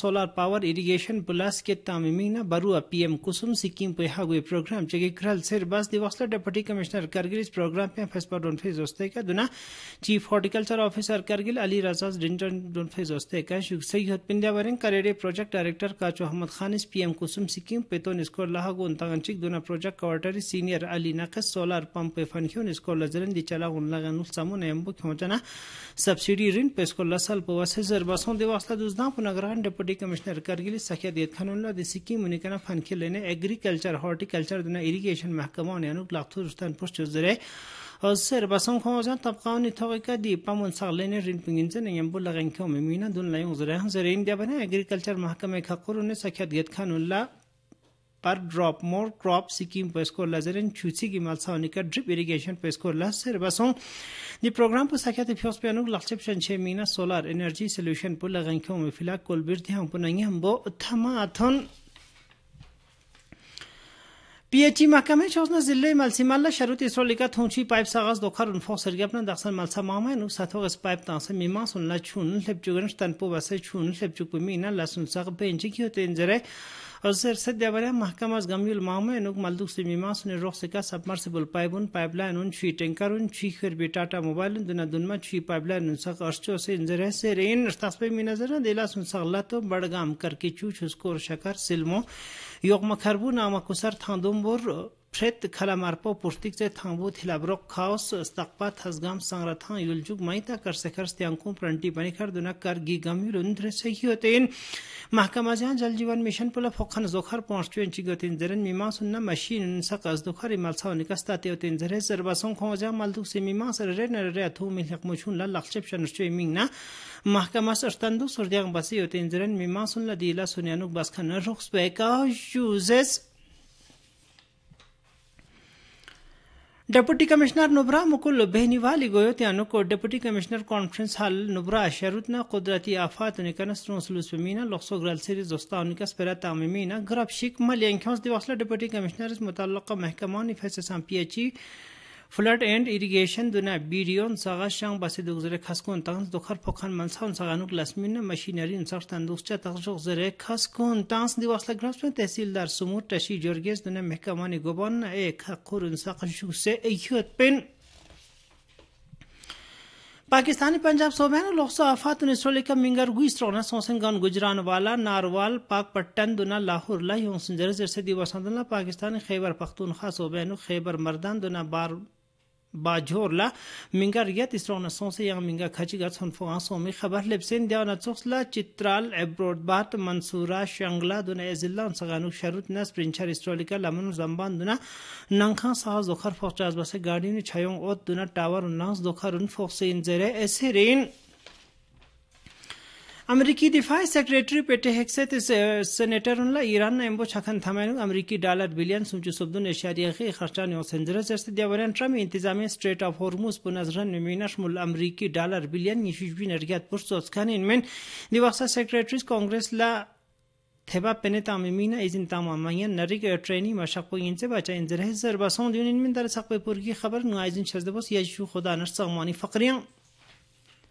solar power irrigation plus ke tamimina barua PM kusum sikim pe hagwe program chege kral ser bas diwasla deputy commissioner Kargil इस programme पे फेसपा done phase होस्ते का दुना chief horticulture officer Kargil Ali रजाज डिंटन done phase होस्ते का सही पिंडिया worrying करेडे project director काचो अहमद खान इस PM कुसुम सिक्किम पेतोन इसको लाहागो उनतागंचिक दुना project क्वार्टरी senior Ali नकस solar pump पे फनखियोन इसको लजरन दिचला उनलागनुल सामु नेम्बो खोजना सब्सिडी ऋण पे इसको लसल पवसे जरबसों दिवासला दुजना पुनगरान डिप्टी कमिश्नर करगिल सखिया देत खानुल्ला दि सिक्किम उनिकना फनखिल लेने एग्रीकल्चर हॉर्टिकल्चर दुना इरिगेशन महकमा ने अनुक लाखुस्तान पुष्ट जरे Osser basong khojan tapqauni thogika di pamun saglene rin pinginchen yambu lagan kho memina dun layong zare zare india bana agriculture mahkama khaqurune sakyat get khanulla per drop more crop scheme pesko lazarin chuchi ki malsauni ka drip irrigation pesko laser basong di program pu sakyat fios pe anuk lachep shan mina solar energy solution pu lagan kho mefila kolbir thi hang punangi hambo thama athon PHE महकमे चौसना जिले मलसीमाला शरुत इसरोलिका थोंची pipe सागस दोखर उनफो सरगपना दखसन Malsa मामा नु साथोगस pipe तासे मिमा सुनला छुन लेपजुगन तनपो बसे छुन लेपजुक मिना लसुन साग बेंची की होते इंजरे असर सद्यावरे महकमास गमिल मामा नु मलदुक से मिमा सुने रोक्सिका सबमर्सिबल पाइपन पाइपलाइन उन छी टैंकरन छी खर बेटाटा मोबाइल दुना दुनमा छी पाइपलाइन उन साग अर्चो से इंजरे से रेन तस्बे मिनजर देला सुन सागला तो बड़गाम करके चूच उसको शकर सिल्मो योग मखरबू नामा कुसर थांदुम्बुर फ्रेत खला मारपो पुस्तिक से थांबू थिलाब्रो खाउस तकपा थसगाम संग्रथां युलजुग माइता कर सकर स्त्यांकुं प्रणटी बनिकर दुना कर गी गम्युल उन्द्र से ही होते इन महकमा जहां जल जीवन मिशन पुला फोखन जोखर पहुंचतो इंची गतिन जरन मिमा सुन्ना मशीन सकस दुखर इमलसा निकस्ताते होते इन जरे सरबसों खोजा मलदुक से मिमा सर रे न रे अथु मिलक मुछुन ला लक्षप शनस्टे मिंगना महकमा सरतंदु सुरदियां बसी होते इन जरन मिमा सुनला दिला सुन्यानुक बसखन रुक्स बेका uses deputy commissioner Nubra Mukul बेहनीवाली गोयोत्यानो को deputy commissioner conference hall Nubra शरुतना कुदरती आफात निकनस ट्रांसलुसमीना लक्सोग्रल सीरीज दोस्तानिका स्पेरा तामीमीना ग्रब शिक मलियंखोस दिवसला डेप्यूटी कमिश्नर मुतल्लका महकमा निफेससाम पीएचई फ्लड एंड इरिगेशन दुना बीडियोन सागा शांग बासे दुगजरे खसकोन तांस दोखर फोखन मनसाउन सागानुक लसमिन मशीनरी इंसर्टन दुसचा तखजोग जरे खसकोन तांस दिवसला ग्राफ्स में तहसीलदार सुमूर टशी जॉर्गेस दुना महकमा नि गोबन एक खकुर इंसाकशु से एयत पेन पाकिस्तानी पंजाब सोबैन लोकसो आफात निस्रोलिका मिंगर गुइस्ट्रोना सोसंगन गुजरान वाला नारवाल पाक पट्टन दुना लाहौर ला यों संजर जैसे दिवसंदला पाकिस्तानी खैबर पख्तूनख्वा सोबैन खैबर मर्दान दुना बार बाजोरला मिंगर यत इसरोना Sose yang minga khachiga sonfo so mi khabar lebsen diana choxla chitral abroadbat mansura shangla duna ezilla saganu sharut nas princhar historical lamun zamban duna nankha sa zokhar fochaz base gadi ni chayong ot duna tower nas dokharun foxe injere eserin अमेरिकी दिफाई secretary पेटे हेक्सेत senator उनला Iran ने एम्बो छखन थमानु अमेरिकी dollar billion सुंचु सुबदुन एशियारी खी खर्चा ने सेंजर just दिवरन term इंतजामी straight of Hormuz पुनजरन मिमिनश मुल अमेरिकी डॉलर बिलियन निशुजबी नरगियात पुरसोस खान इनमें दिवसा सेक्रेटरीज कांग्रेस ला थेबा पेनेता मिमिना इजिन तामामायन नरिक ट्रेनी मशaqo इंसे बचा इंजर है सरबसों दिन इनमें दर सकवे पुरगी खबर नुआइजिन छजदबस यशु खुदा नर सगमानी फकरियां